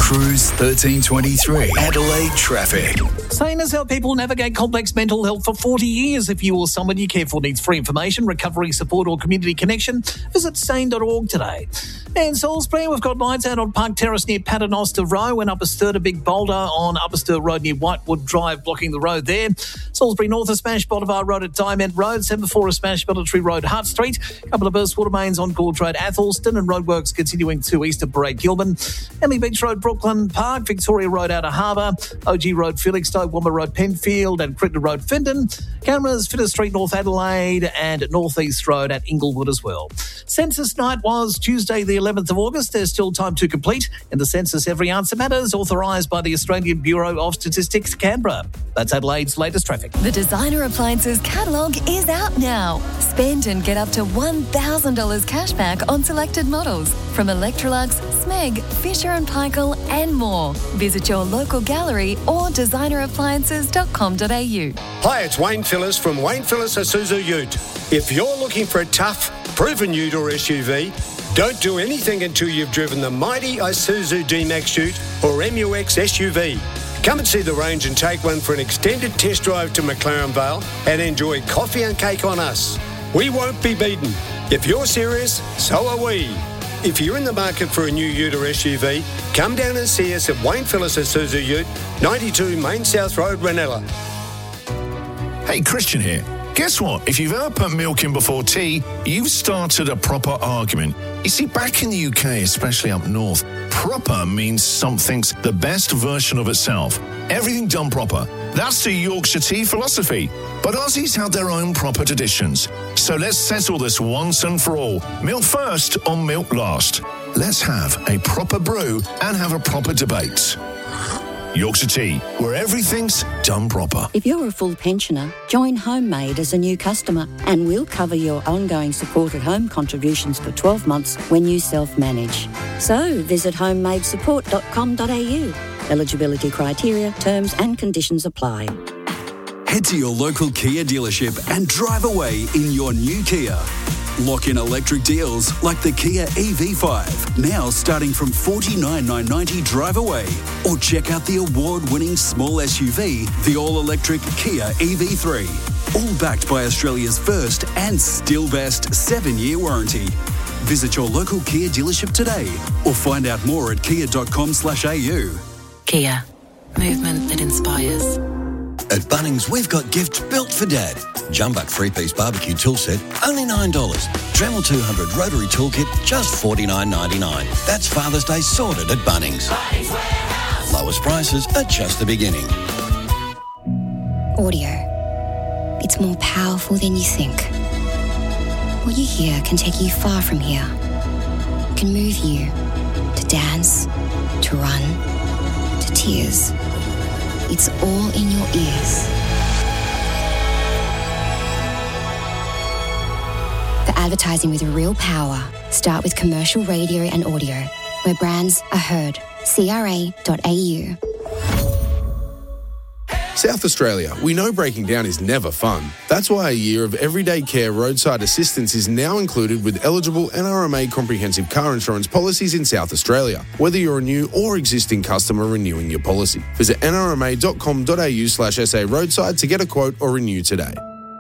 Cruise 1323, Adelaide traffic. Sane as how people navigate complex mental health for 40 years. If you or someone you care for needs free information, recovery support or community connection, visit sane.org today. In Salisbury, we've got lights out on Park Terrace near Paternoster Row and Upper Sturt, a big boulder on Upper Sturt Road near Whitewood Drive blocking the road there. Salisbury North, a smash Boulevard Road at Diamond Road, Semaphore, a smash Military Road, Hart Street, a couple of burst water mains on Gorge Road, Atholston, and roadworks continuing to east of Parade Gilman. Emily Beach Road, Brooklyn Park, Victoria Road, Outer Harbour, OG Road, Felixstowe, Womber Road, Penfield, and Crittenden Road, Findon. Cameras, Fitter Street, North Adelaide, and North East Road at Inglewood as well. Census night was Tuesday, the 11th of August. There's still time to complete. In the census, every answer matters, authorised by the Australian Bureau of Statistics, Canberra. That's Adelaide's latest traffic. The Designer Appliances catalogue is out now. Spend and get up to $1,000 cash back on selected models from Electrolux, Smeg, Fisher & Paykel and more. Visit your local gallery or designerappliances.com.au. Hi, it's Wayne Phillips from Wayne Phillips Isuzu Ute. If you're looking for a tough, proven ute or SUV, don't do anything until you've driven the mighty Isuzu D-Max Ute or MUX SUV. Come and see the range and take one for an extended test drive to McLaren Vale and enjoy coffee and cake on us. We won't be beaten. If you're serious, so are we. If you're in the market for a new ute or SUV, come down and see us at Wayne Phillips Isuzu Ute, 92 Main South Road, Ranella. Hey, Christian here. Guess what? If you've ever put milk in before tea, you've started a proper argument. You see, back in the UK, especially up north, proper means something's the best version of itself. Everything done proper. That's the Yorkshire tea philosophy. But Aussies have their own proper traditions. So let's settle this once and for all. Milk first or milk last. Let's have a proper brew and have a proper debate. Yorkshire Tea, where everything's done proper. If you're a full pensioner, join Homemade as a new customer and we'll cover your ongoing supported home contributions for 12 months when you self-manage. So visit homemadesupport.com.au. Eligibility criteria, terms and conditions apply. Head to your local Kia dealership and drive away in your new Kia. Lock in electric deals like the Kia EV5, now starting from $49,990 drive away. Or check out the award-winning small SUV, the all-electric Kia EV3. All backed by Australia's first and still best 7-year warranty. Visit your local Kia dealership today or find out more at kia.com/au. Kia. Movement that inspires. At Bunnings, we've got gifts built for Dad. Jumbuck 3-piece barbecue tool set, only $9. Dremel 200 rotary toolkit, just $49.99. That's Father's Day sorted at Bunnings. Bunnings Warehouse. Lowest prices are just the beginning. Audio. It's more powerful than you think. What you hear can take you far from here. It can move you to dance, to run, to tears. It's all in your ears. For advertising with real power, start with commercial radio and audio, where brands are heard. CRA.au. South Australia, we know breaking down is never fun. That's why a year of everyday care roadside assistance is now included with eligible NRMA comprehensive car insurance policies in South Australia, whether you're a new or existing customer renewing your policy. Visit nrma.com.au/SA roadside to get a quote or renew today.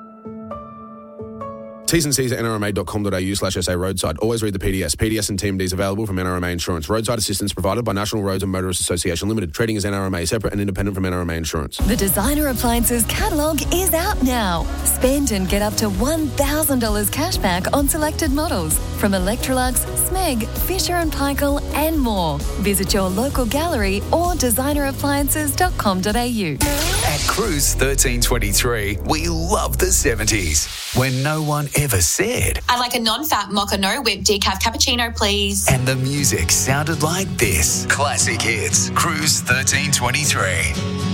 T's and C's at nrma.com.au/SA roadside. Always read the PDS. PDS and TMDs available from NRMA Insurance. Roadside assistance provided by National Roads and Motorists Association Limited. Trading as NRMA, separate and independent from NRMA Insurance. The Designer Appliances catalogue is out now. Spend and get up to $1,000 cash back on selected models from Electrolux, Smeg, Fisher & Paykel and more. Visit your local gallery or designerappliances.com.au. At Cruise 1323, we love the 70s, when no one ever said. I'd like a non-fat mocha no whip decaf cappuccino, please. And the music sounded like this. Classic hits. Cruise 1323.